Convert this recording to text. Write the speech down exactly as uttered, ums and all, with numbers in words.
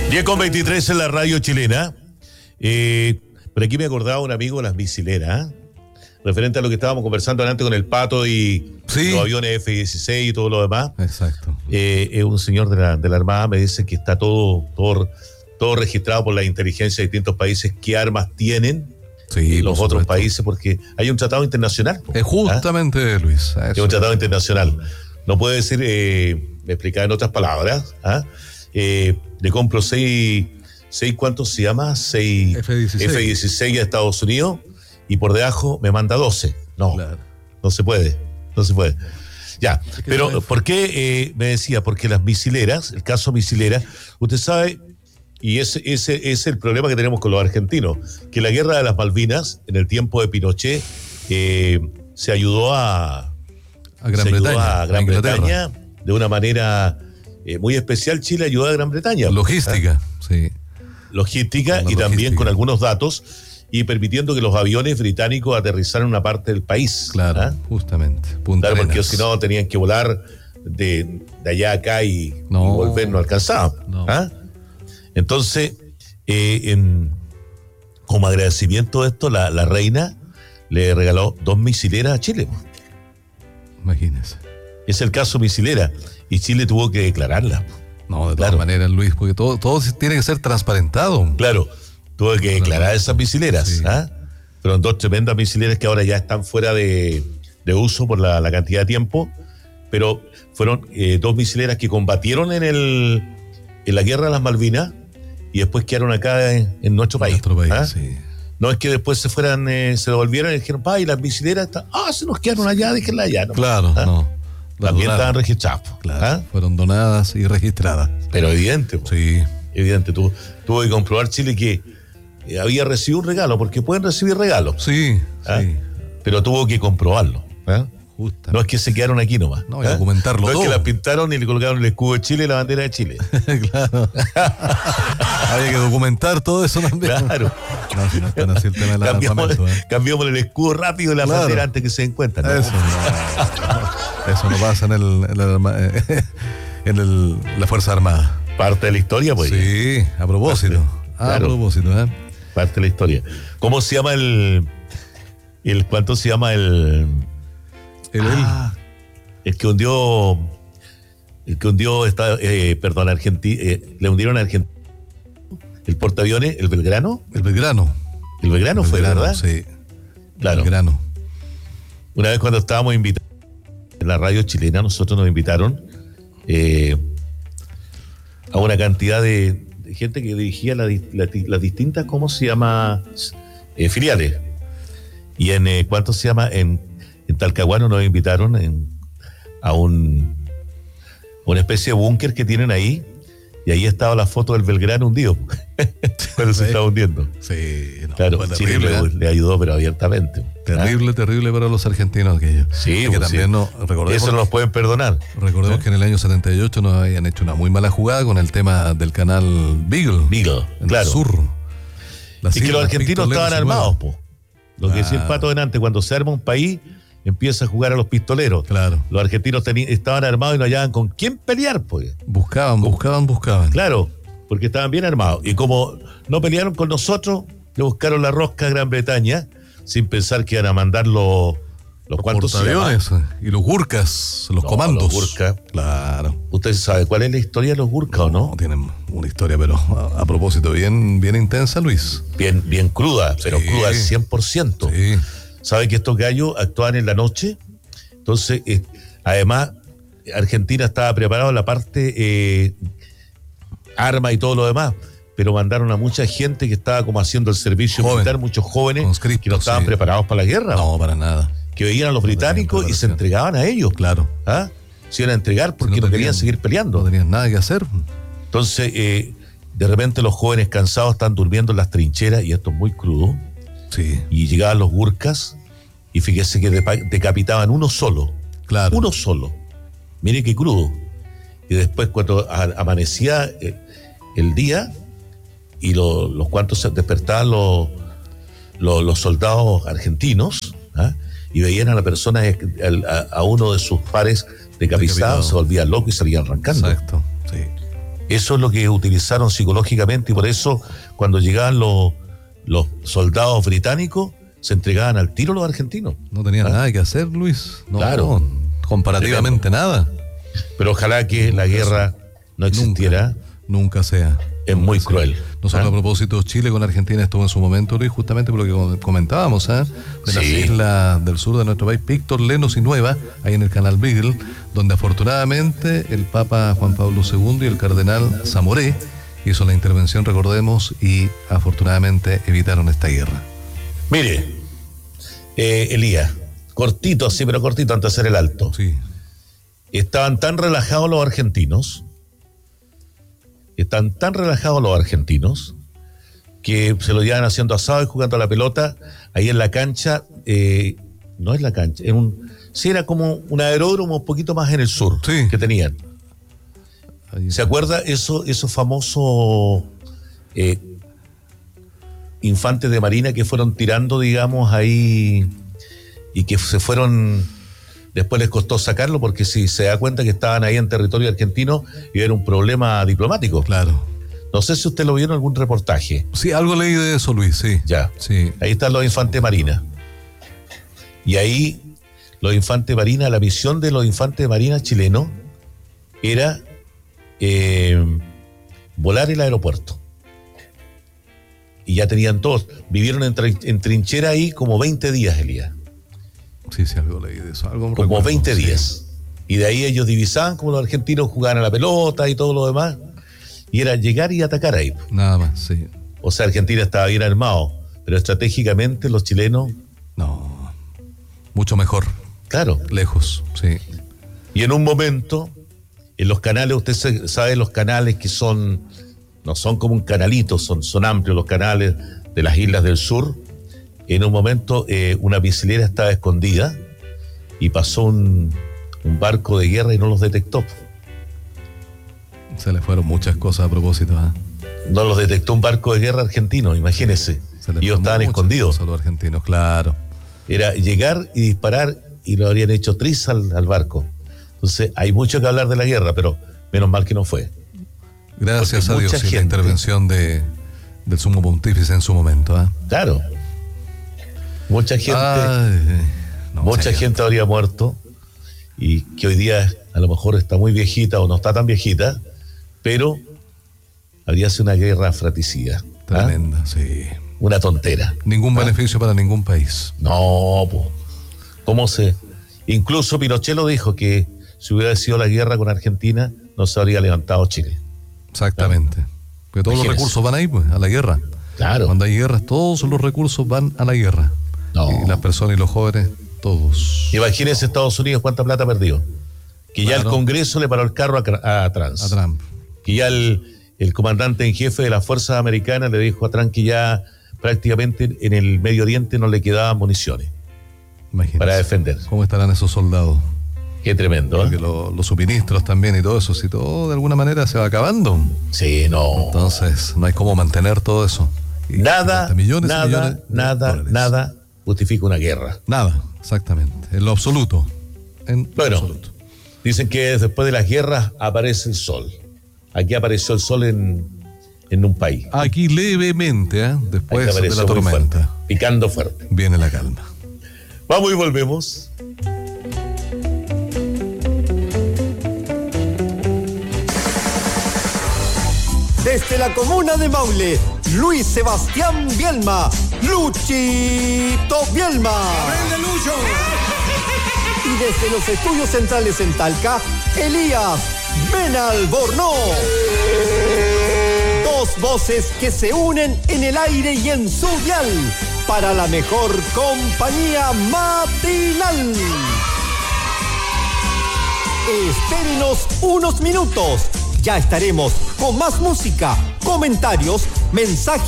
diez con veintitrés en la radio chilena. Eh, por aquí me acordaba un amigo de las misileras, ¿eh? Referente a lo que estábamos conversando antes con el Pato y sí. los aviones F dieciséis y todo lo demás. Exacto. Eh, eh, un señor de la, de la Armada me dice que está todo, todo, todo registrado por la inteligencia de distintos países, qué armas tienen sí, los otros países, porque hay un tratado internacional. Es justamente, ¿eh? Luis. Es un tratado internacional. No puede decir, eh, me explicaba en otras palabras, ¿ah? eh, le compro seis, seis, ¿cuántos se llama? Seis F dieciséis. F dieciséis a Estados Unidos y por debajo me manda doce. No, claro. no se puede, no se puede. Ya, es que pero ¿por qué? Eh, me decía, porque las misileras, el caso misilera, usted sabe, y ese, ese es el problema que tenemos con los argentinos, que la guerra de las Malvinas, en el tiempo de Pinochet, eh, se ayudó a, a Gran se Bretaña, ayudó a Gran a Bretaña de una manera eh, muy especial. Chile ayudó a Gran Bretaña. Logística, ¿eh? sí. Logística y también logística. Con algunos datos y permitiendo que los aviones británicos aterrizaran en una parte del país. Claro, ¿ah? justamente. Punta claro, porque si no tenían que volar de, de allá a acá y, no, y volver, no alcanzaba. No. ¿ah? Entonces, eh, en, como agradecimiento de esto, la, la reina le regaló dos misileras a Chile. Imagínese. Es el caso misilera y Chile tuvo que declararla. No, de claro. todas maneras, Luis, porque todo, todo tiene que ser transparentado. Claro. Tuve que declarar esas misileras. Sí. ¿ah? Fueron dos tremendas misileras que ahora ya están fuera de, de uso por la, la cantidad de tiempo, pero fueron eh, dos misileras que combatieron en, el, en la guerra de las Malvinas y después quedaron acá en, en nuestro país. Nuestro país ¿ah? sí. No es que después se fueran, eh, se devolvieran y dijeron, pa, y las misileras están, ah, se nos quedaron allá, déjenla allá. ¿no? Claro, ¿ah? no. También donadas. Estaban registradas. Claro, ¿ah? fueron donadas y registradas. Pero evidente. Po. Sí. Evidente. Tuvo, tuvo que comprobar Chile que había recibido un regalo, porque pueden recibir regalos. Sí, ¿ah? sí. Pero tuvo que comprobarlo. ¿ah? Justamente. No es que se quedaron aquí nomás. No, y ¿ah? documentarlo no todo. No es que las pintaron y le colocaron el escudo de Chile y la bandera de Chile. Claro. Había que documentar todo eso también. Claro. No, si no están así el tema de la cambiamos, ¿eh? cambiamos el escudo rápido de la claro. bandera antes que se encuentren. ¿no? Eso no, eso no pasa en, el, en, el, en el, la Fuerza Armada. Parte de la historia, pues. Sí, a propósito. A claro. propósito, ¿eh? Parte de la historia. ¿Cómo se llama el. el ¿Cuánto se llama el. El, ah, el que hundió. El que hundió. Está, eh, perdón, Argentina. Eh, le hundieron a Argentina. El portaaviones, el Belgrano. El Belgrano. El Belgrano el fue, Belgrano, ¿verdad? Sí. Claro. El Belgrano. Una vez cuando estábamos invitados en la radio chilena, nosotros nos invitaron eh, a una cantidad de. gente que dirigía las la, la distintas, ¿cómo se llama? Eh, filiales. Y en, eh, ¿cuánto se llama? En, en Talcahuano nos invitaron en, a un una especie de búnker que tienen ahí, y ahí estaba la foto del Belgrano hundido, cuando se estaba hundiendo. Sí, no, claro, Chile terrible, le, ¿eh? le ayudó, pero abiertamente. Terrible, ¿ah? terrible para los argentinos aquello. Sí, que pues, también sí. no, recordemos, eso no nos pueden perdonar. Recordemos ¿eh? que en el año setenta y ocho nos habían hecho una muy mala jugada con el tema del canal Beagle. Beagle, en claro. El sur. La y que los argentinos estaban armados, po. Lo ah. que decía el Pato delante, cuando se arma un país, empieza a jugar a los pistoleros. Claro. Los argentinos tení, estaban armados y no hallaban con quién pelear, pues. Buscaban, buscaban, buscaban. Claro, porque estaban bien armados. Y como no pelearon con nosotros, le buscaron la rosca a Gran Bretaña, sin pensar que iban a mandar los, los, los cuantos portaaviones y los Gurkas, los no, comandos. Los Gurkas. Claro. ¿Usted sabe cuál es la historia de los Gurkas no, o no? No, tienen una historia, pero a, a propósito, bien, bien intensa, Luis. Bien, bien cruda, sí. Pero cruda al cien por ciento. Sí. ¿Sabe que estos gallos actuaban en la noche? Entonces, eh, además, Argentina estaba preparado en la parte eh, arma y todo lo demás, pero mandaron a mucha gente que estaba como haciendo el servicio Joven. militar, muchos jóvenes que no estaban sí. preparados para la guerra. No, para nada. Que veían a los británicos y se entregaban a ellos. Claro. ¿Ah? Se iban a entregar porque si no, no querían seguir peleando. No tenían nada que hacer. Entonces, eh, de repente los jóvenes cansados están durmiendo en las trincheras, y esto es muy crudo. Sí. Y llegaban los Gurkas y fíjese que decapitaban uno solo. Claro. Uno solo. Mire qué crudo. Y después cuando amanecía el, el día y lo, los cuantos se despertaban los, los, los soldados argentinos, ¿ah? Y veían a la persona, a, a uno de sus pares decapitado, se volvía loco y salían arrancando. Exacto, sí. Eso es lo que utilizaron psicológicamente y por eso cuando llegaban los, los soldados británicos se entregaban al tiro los argentinos. No tenían ¿Ah? nada que hacer, Luis. No, claro. No, comparativamente Tremendo. nada. Pero ojalá que nunca la guerra no existiera. Nunca, nunca sea. Es nunca muy sea. cruel. Nosotros ¿Ah? a propósito, Chile con Argentina estuvo en su momento, Luis, justamente por lo que comentábamos, ¿eh? de sí. las islas del sur de nuestro país, Víctor, Lenos y Nueva, ahí en el canal Beagle, donde afortunadamente el Papa Juan Pablo segundo y el cardenal Zamoré hizo la intervención, recordemos, y afortunadamente evitaron esta guerra. Mire, eh, Elías, cortito, sí, pero cortito antes de hacer el alto. Sí. Estaban tan relajados los argentinos, están tan relajados los argentinos, que se lo llevan haciendo asado y jugando a la pelota, ahí en la cancha, eh, no es la cancha, es un, sí era como un aeródromo un poquito más en el sur, sí. que tenían. ¿Se acuerda eso, esos famosos eh, infantes de marina que fueron tirando, digamos, ahí y que se fueron, después les costó sacarlo porque si se da cuenta que estaban ahí en territorio argentino y era un problema diplomático? Claro. No sé si usted lo vio en algún reportaje. Sí, algo leí de eso, Luis, sí. Ya, sí. Ahí están los infantes marina. Y ahí los infantes marina, la misión de los infantes marina chilenos era eh, volar el aeropuerto. Y ya tenían todos, vivieron en, trin- en trinchera ahí como veinte días, Elías. Sí, sí, algo leí de eso. Algo como recuerdo, veinte días. Sí. Y de ahí ellos divisaban como los argentinos jugaban a la pelota y todo lo demás. Y era llegar y atacar ahí. Nada más, sí. O sea, Argentina estaba bien armado, pero estratégicamente los chilenos... No, mucho mejor. Claro. Lejos, sí. Y en un momento, en los canales, usted sabe los canales que son... No son como un canalito, son, son amplios los canales de las islas del sur. En un momento eh, una misilera estaba escondida y pasó un, un barco de guerra y no los detectó. Se le fueron muchas cosas a propósito. ¿eh? No los detectó un barco de guerra argentino, imagínese. Ellos estaban escondidos. A los argentinos, claro. Era llegar y disparar y lo habrían hecho tris al, al barco. Entonces hay mucho que hablar de la guerra, pero menos mal que no fue. Gracias Porque a Dios y la intervención de, del sumo pontífice en su momento. ¿eh? Claro. Mucha gente, Ay, no, mucha señor. gente habría muerto y que hoy día a lo mejor está muy viejita o no está tan viejita, pero habría sido una guerra fratricida. Tremenda, ¿ah? sí. Una tontera. Ningún ¿ah? beneficio para ningún país. No, pues. ¿Cómo se...? Incluso Pinochet lo dijo que si hubiera sido la guerra con Argentina, no se habría levantado Chile. Exactamente. Porque todos Imagínese. los recursos van ahí, pues, a la guerra. Claro. Cuando hay guerras, todos los recursos van a la guerra. No. Y las personas y los jóvenes, todos. Imagínense Estados Unidos cuánta plata perdió. Que claro. ya el Congreso le paró el carro a, a Trump. A Trump. Que ya el, el comandante en jefe de las fuerzas americanas le dijo a Trump que ya prácticamente en el Medio Oriente no le quedaban municiones. Imagínense. Para defender. ¿Cómo estarán esos soldados? Qué tremendo, ¿eh? Porque lo, los suministros también y todo eso, si todo de alguna manera se va acabando. Sí, no. Entonces, no hay cómo mantener todo eso. Y nada, millones nada, millones nada, nada justifica una guerra. Nada, exactamente. En lo absoluto. En bueno, lo absoluto. Dicen que después de las guerras aparece el sol. Aquí apareció el sol en, en un país. Aquí levemente, ¿eh? Después de la tormenta. Fuerte, picando fuerte. Viene la calma. Vamos y volvemos. Desde la comuna de Maule, Luis Sebastián Bielma, Luchito Bielma. ¡Aprende, Lucho! Y desde los estudios centrales en Talca, Elías Benalbornoz. Dos voces que se unen en el aire y en su dial para la mejor compañía matinal. Espérenos unos minutos. Ya estaremos con más música, comentarios, mensajes